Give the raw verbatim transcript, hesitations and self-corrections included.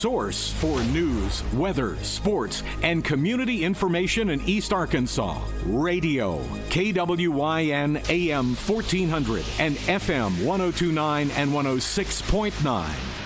Source for news, weather, sports, and community information in East Arkansas. Radio, K W Y N A M fourteen hundred and F M one oh two point nine and one oh six point nine.